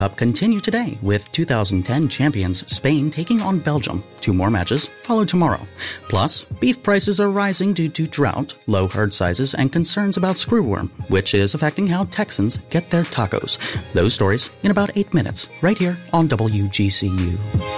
Cup continue today with 2010 champions Spain taking on Belgium. 2 more matches follow tomorrow. Plus, beef prices are rising due to drought, low herd sizes, and concerns about screwworm, which is affecting how Texans get their tacos. Those stories in about 8 minutes, right here on WGCU.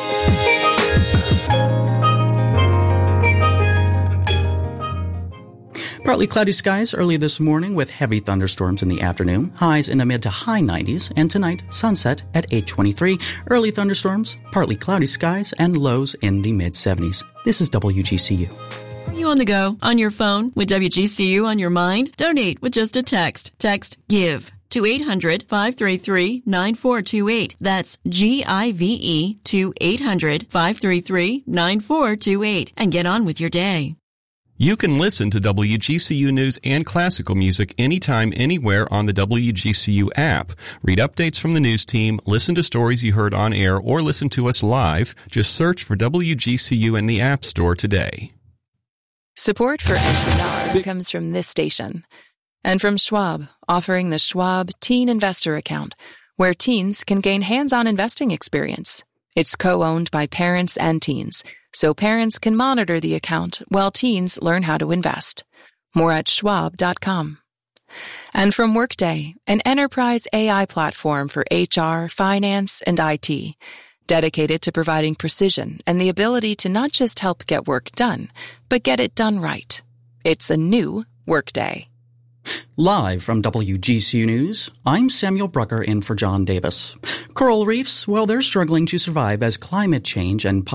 Partly cloudy skies early this morning with heavy thunderstorms in the afternoon, highs in the mid to high 90s, and tonight, sunset at 8:23, early thunderstorms, partly cloudy skies, and lows in the mid 70s. This is WGCU. Are you on the go, on your phone, with WGCU on your mind? Donate with just a text. Text GIVE to 800-533-9428. That's GIVE to 800-533-9428. And get on with your day. You can listen to WGCU news and classical music anytime, anywhere on the WGCU app. Read updates from the news team, listen to stories you heard on air, or listen to us live. Just search for WGCU in the App Store today. Support for NPR comes from this station and from Schwab, offering the Schwab Teen Investor Account, where teens can gain hands-on investing experience. It's co-owned by parents and teens, so parents can monitor the account while teens learn how to invest. More at schwab.com. And from Workday, an enterprise AI platform for HR, finance, and IT, dedicated to providing precision and the ability to not just help get work done, but get it done right. It's a new Workday. Live from WGCU News, I'm Samuel Brucker in for John Davis. Coral reefs, well, they're struggling to survive as climate change and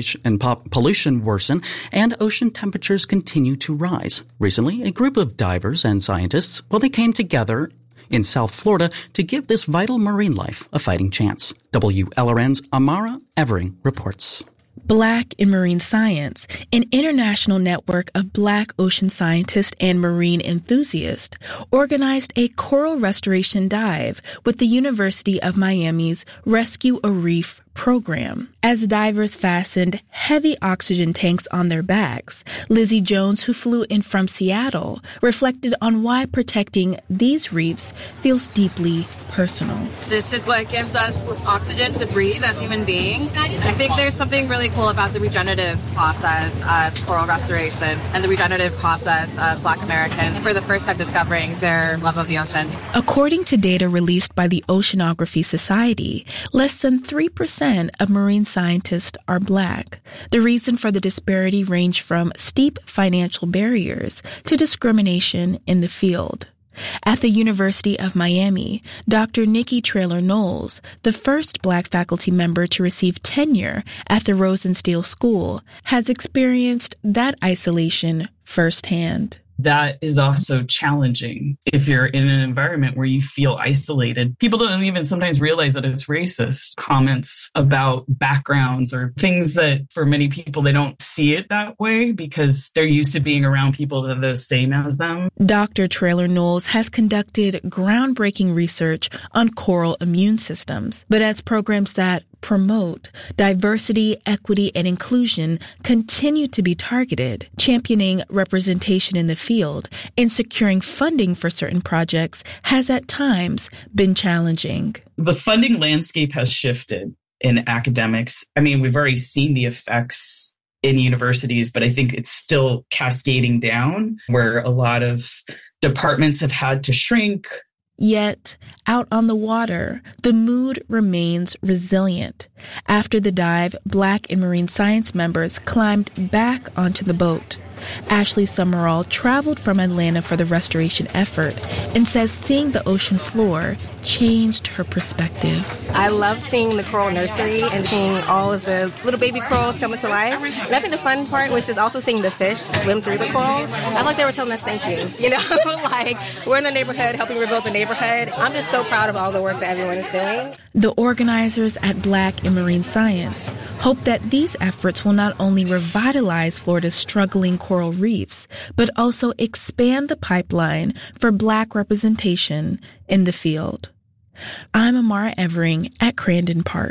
pollution worsen and ocean temperatures continue to rise. Recently, a group of divers and scientists, well, they came together in South Florida to give this vital marine life a fighting chance. WLRN's Amara Evering reports. Black in Marine Science, an international network of Black ocean scientists and marine enthusiasts, organized a coral restoration dive with the University of Miami's Rescue a Reef program. As divers fastened heavy oxygen tanks on their backs, Lizzie Jones, who flew in from Seattle, reflected on why protecting these reefs feels deeply personal. This is what gives us oxygen to breathe as human beings. I think there's something really cool about the regenerative process of coral restoration and the regenerative process of Black Americans for the first time discovering their love of the ocean. According to data released by the Oceanography Society, less than 3% of marine scientists are Black. The reason for the disparity ranged from steep financial barriers to discrimination in the field. At the University of Miami, Dr. Nikki Traylor-Knowles, the first Black faculty member to receive tenure at the Rosenstiel School, has experienced that isolation firsthand. That is also challenging if you're in an environment where you feel isolated. People don't even sometimes realize that it's racist. Comments about backgrounds or things that for many people, they don't see it that way because they're used to being around people that are the same as them. Dr. Traylor-Knowles has conducted groundbreaking research on coral immune systems, but as programs that promote diversity, equity, and inclusion continue to be targeted, championing representation in the field and securing funding for certain projects has at times been challenging. The funding landscape has shifted in academics. I mean, we've already seen the effects in universities, but I think it's still cascading down where a lot of departments have had to shrink. Yet, out on the water, the mood remains resilient. After the dive, Black and Marine Science members climbed back onto the boat. Ashley Summerall traveled from Atlanta for the restoration effort and says seeing the ocean floor changed her perspective. I love seeing the coral nursery and seeing all of the little baby corals coming to life. And I think the fun part was just also seeing the fish swim through the coral. I feel like they were telling us thank you. You know, like we're in the neighborhood helping rebuild the neighborhood. I'm just so proud of all the work that everyone is doing. The organizers at Black in Marine Science hope that these efforts will not only revitalize Florida's struggling coral reefs, but also expand the pipeline for Black representation in the field. I'm Amara Evering at Crandon Park.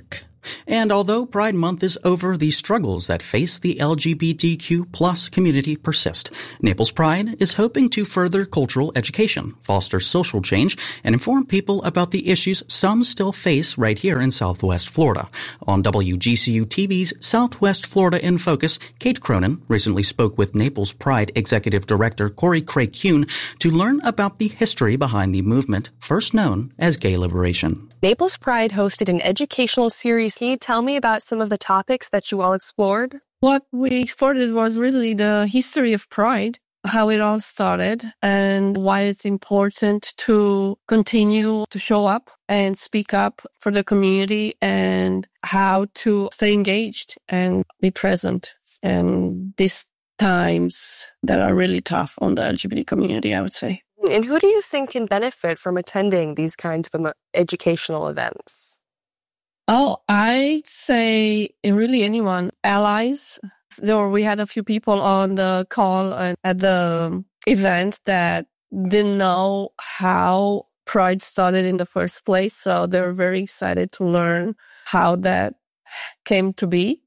And although Pride Month is over, the struggles that face the LGBTQ plus community persist. Naples Pride is hoping to further cultural education, foster social change, and inform people about the issues some still face right here in Southwest Florida. On WGCU TV's Southwest Florida in Focus, Kate Cronin recently spoke with Naples Pride Executive Director Corey Craig Kuhn to learn about the history behind the movement, first known as Gay Liberation. Naples Pride hosted an educational series. Can you tell me about some of the topics that you all explored? What we explored was really the history of Pride, how it all started, and why it's important to continue to show up and speak up for the community, and how to stay engaged and be present in these times that are really tough on the LGBT community, I would say. And who do you think can benefit from attending these kinds of educational events? Oh, I'd say really anyone. Allies. We had a few people on the call at the event that didn't know how Pride started in the first place. So they were very excited to learn how that came to be.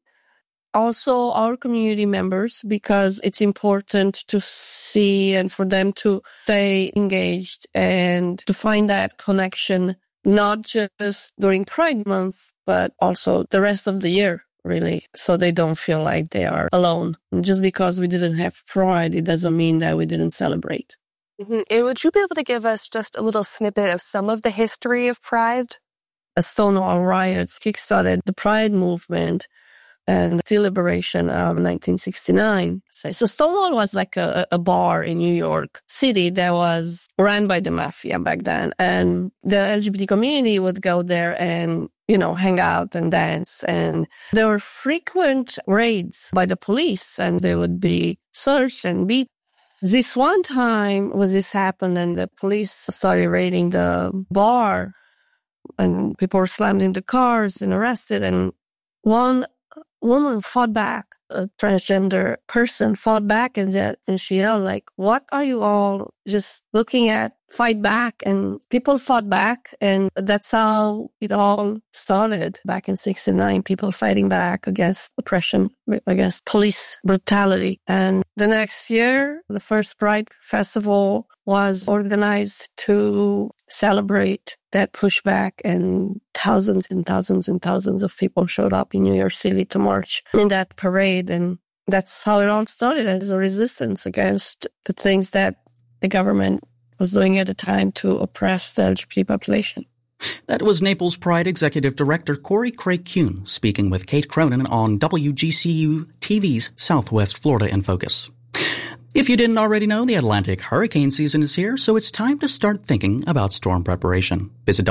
Also, our community members, because it's important to see and for them to stay engaged and to find that connection, not just during Pride Month, but also the rest of the year, really, so they don't feel like they are alone. And just because we didn't have Pride, it doesn't mean that we didn't celebrate. Mm-hmm. And would you be able to give us just a little snippet of some of the history of Pride? The Stonewall riots kickstarted the Pride movement and the liberation of 1969. So Stonewall was like a bar in New York City that was run by the mafia back then. And the LGBT community would go there and, hang out and dance. And there were frequent raids by the police, and they would be searched and beat. This one time when this happened and the police started raiding the bar and people were slammed into cars and arrested, and one woman fought back, a transgender person fought back, and she yelled like, "What are you all just looking at? Fight back." And people fought back, and that's how it all started back in 1969, people fighting back against oppression, against police brutality. And the next year, the first Pride Festival was organized to celebrate that pushback, and thousands and thousands and thousands of people showed up in New York City to march in that parade. And that's how it all started, as a resistance against the things that the government was doing at the time to oppress the LGBT population. That was Naples Pride Executive Director Corey Craig Kuhn speaking with Kate Cronin on WGCU TV's Southwest Florida in Focus. If you didn't already know, the Atlantic hurricane season is here, so it's time to start thinking about storm preparation. Visit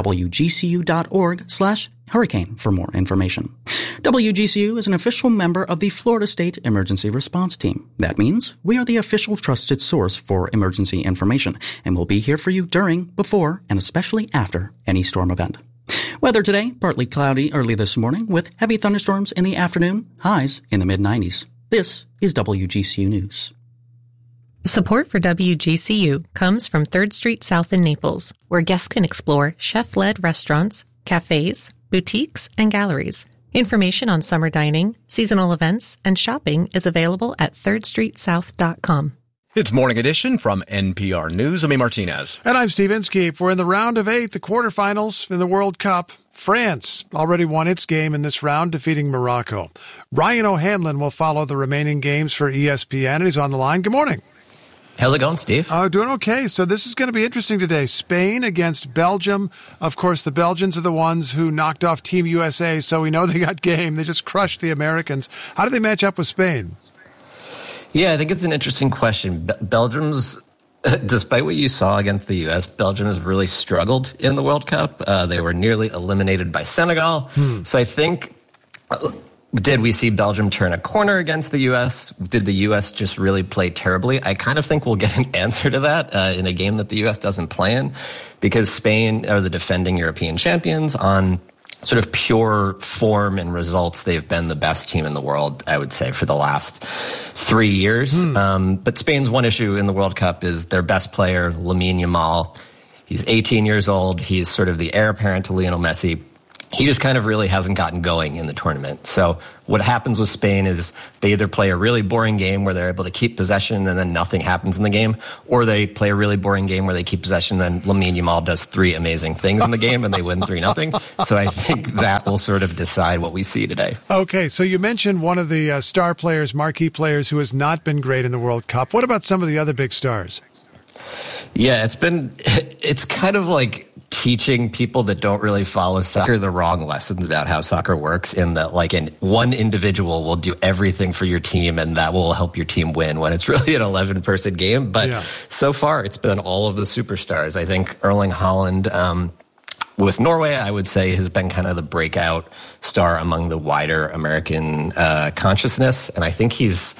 WGCU.org/hurricane for more information. WGCU is an official member of the Florida State Emergency Response Team. That means we are the official trusted source for emergency information, and we'll be here for you during, before, and especially after any storm event. Weather today, partly cloudy early this morning with heavy thunderstorms in the afternoon, highs in the mid-90s. This is WGCU News. Support for WGCU comes from 3rd Street South in Naples, where guests can explore chef-led restaurants, cafes, boutiques, and galleries. Information on summer dining, seasonal events, and shopping is available at thirdstreetsouth.com. It's Morning Edition from NPR News. I'm Martinez. And I'm Steve Inskeep. We're in the round of 8, the quarterfinals in the World Cup. France already won its game in this round, defeating Morocco. Ryan O'Hanlon will follow the remaining games for ESPN, and he's on the line. Good morning. How's it going, Steve? Doing okay. So this is going to be interesting today. Spain against Belgium. Of course, the Belgians are the ones who knocked off Team USA, so we know they got game. They just crushed the Americans. How do they match up with Spain? Yeah, I think it's an interesting question. Belgium's, despite what you saw against the U.S., Belgium has really struggled in the World Cup. They were nearly eliminated by Senegal. So I think... Did we see Belgium turn a corner against the U.S.? Did the U.S. just really play terribly? I kind of think we'll get an answer to that in a game that the U.S. doesn't play in, because Spain are the defending European champions. On sort of pure form and results, they've been the best team in the world, I would say, for the last 3 years. But Spain's one issue in the World Cup is their best player, Lamine Yamal. He's 18 years old. He's sort of the heir apparent to Lionel Messi. he just kind of really hasn't gotten going in the tournament. So what happens with Spain is they either play a really boring game where they're able to keep possession and then nothing happens in the game, or they play a really boring game where they keep possession and then Lamine Yamal does 3 amazing things in the game and they win 3-0. So I think that will sort of decide what we see today. Okay, so you mentioned one of the star players, marquee players, who has not been great in the World Cup. What about some of the other big stars? Yeah, it's kind of like teaching people that don't really follow soccer the wrong lessons about how soccer works, in that one individual will do everything for your team and that will help your team win when it's really an 11-person game. But so far it's been all of the superstars. I think Erling Haaland, with Norway, I would say has been kind of the breakout star among the wider American consciousness. And I think he's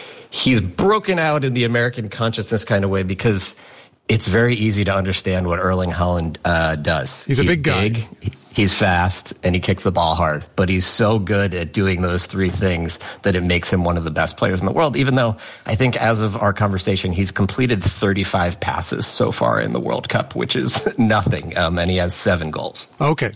broken out in the American consciousness kind of way because it's very easy to understand what Erling Haaland does. He's a big guy. He's fast, and he kicks the ball hard. But he's so good at doing those 3 things that it makes him one of the best players in the world, even though I think as of our conversation, he's completed 35 passes so far in the World Cup, which is nothing. And he has 7 goals. Okay,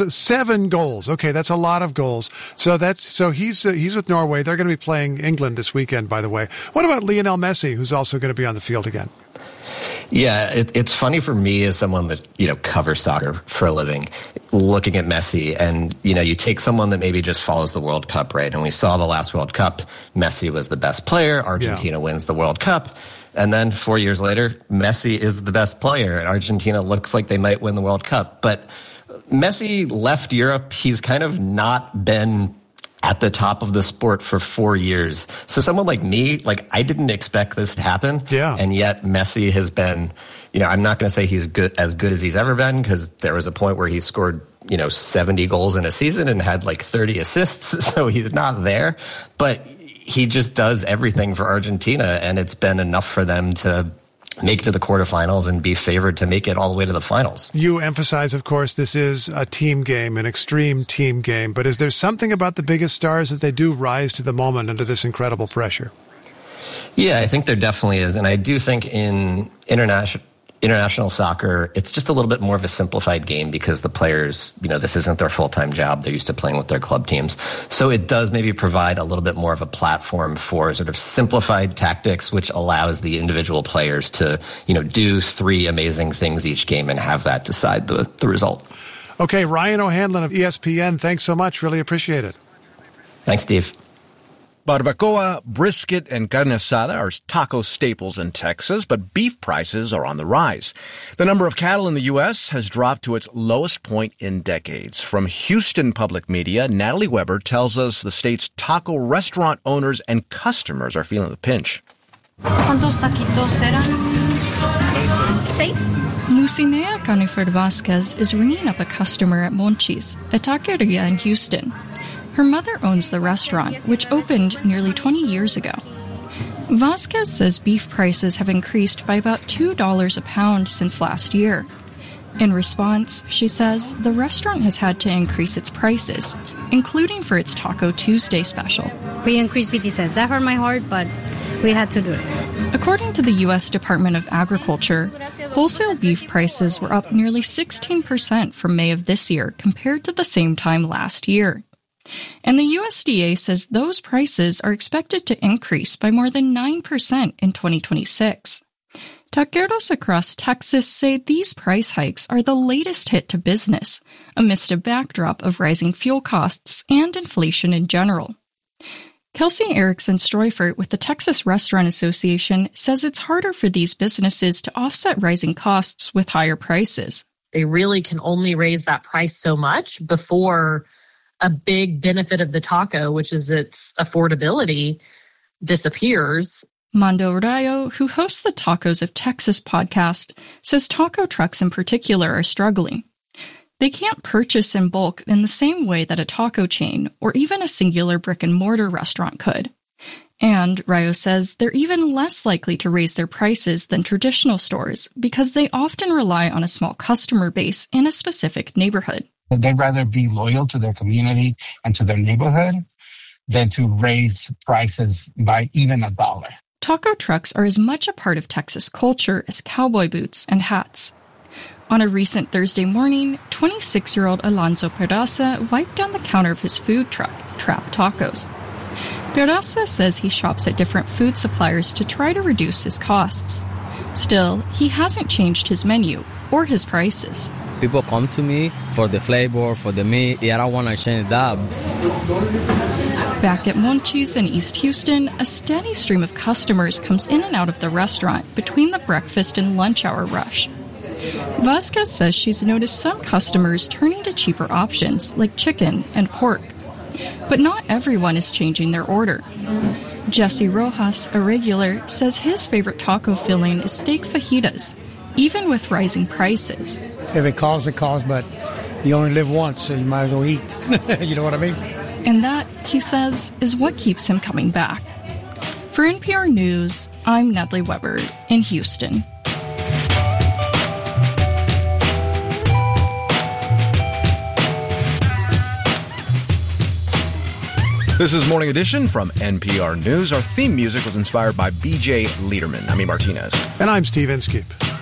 7 goals. Okay, that's a lot of goals. So he's with Norway. They're going to be playing England this weekend, by the way. What about Lionel Messi, who's also going to be on the field again? Yeah, it's funny for me as someone that, covers soccer for a living, looking at Messi and, you take someone that maybe just follows the World Cup, right? And we saw the last World Cup, Messi was the best player, Argentina wins the World Cup. And then 4 years later, Messi is the best player and Argentina looks like they might win the World Cup. But Messi left Europe. He's kind of not been at the top of the sport for 4 years. So someone like me, I didn't expect this to happen. Yeah. And yet Messi has been, I'm not going to say he's as good as he's ever been, because there was a point where he scored, 70 goals in a season and had 30 assists. So he's not there, but he just does everything for Argentina. And it's been enough for them to make it to the quarterfinals and be favored to make it all the way to the finals. You emphasize, of course, this is a team game, an extreme team game. But is there something about the biggest stars that they do rise to the moment under this incredible pressure? Yeah, I think there definitely is. And I do think in international soccer, it's just a little bit more of a simplified game because the players, this isn't their full-time job. They're used to playing with their club teams. So it does maybe provide a little bit more of a platform for sort of simplified tactics, which allows the individual players to, do 3 amazing things each game and have that decide the result. Okay, Ryan O'Hanlon of ESPN, thanks so much. Really appreciate it. Thanks, Steve. Barbacoa, brisket, and carne asada are taco staples in Texas, but beef prices are on the rise. The number of cattle in the U.S. has dropped to its lowest point in decades. From Houston Public Media, Natalie Weber tells us the state's taco restaurant owners and customers are feeling the pinch. ¿Cuántos taquitos eran? 6. Lucinea Canifer Vasquez is ringing up a customer at Monchi's, a taqueria in Houston. Her mother owns the restaurant, which opened nearly 20 years ago. Vasquez says beef prices have increased by about $2 a pound since last year. In response, she says the restaurant has had to increase its prices, including for its Taco Tuesday special. We increased 50 cents. That hurt my heart, but we had to do it. According to the U.S. Department of Agriculture, wholesale beef prices were up nearly 16% from May of this year compared to the same time last year. And the USDA says those prices are expected to increase by more than 9% in 2026. Taqueros across Texas say these price hikes are the latest hit to business, amidst a backdrop of rising fuel costs and inflation in general. Kelsey Erickson Streufert with the Texas Restaurant Association says it's harder for these businesses to offset rising costs with higher prices. They really can only raise that price so much before a big benefit of the taco, which is its affordability, disappears. Mando Rayo, who hosts the Tacos of Texas podcast, says taco trucks in particular are struggling. They can't purchase in bulk in the same way that a taco chain or even a singular brick-and-mortar restaurant could. And, Rayo says, they're even less likely to raise their prices than traditional stores because they often rely on a small customer base in a specific neighborhood. They'd rather be loyal to their community and to their neighborhood than to raise prices by even $1. Taco trucks are as much a part of Texas culture as cowboy boots and hats. On a recent Thursday morning, 26-year-old Alonso Peraza wiped down the counter of his food truck, Trap Tacos. Peraza says he shops at different food suppliers to try to reduce his costs. Still, he hasn't changed his menu or his prices. People come to me for the flavor, for the meat, and I don't want to change that. Back at Monchis in East Houston, a steady stream of customers comes in and out of the restaurant between the breakfast and lunch hour rush. Vasquez says she's noticed some customers turning to cheaper options like chicken and pork. But not everyone is changing their order. Jesse Rojas, a regular, says his favorite taco filling is steak fajitas, even with rising prices. If it costs, it costs, but you only live once, so you might as well eat. You know what I mean? And that, he says, is what keeps him coming back. For NPR News, I'm Natalie Weber in Houston. This is Morning Edition from NPR News. Our theme music was inspired by B.J. Liederman. I'm E. Martinez. And I'm Steve Inskeep.